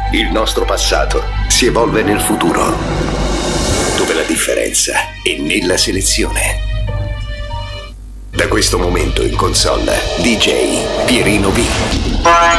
Il nostro passato si evolve nel futuro, dove la differenza è nella selezione. Da questo momento in console, DJ Pierino B.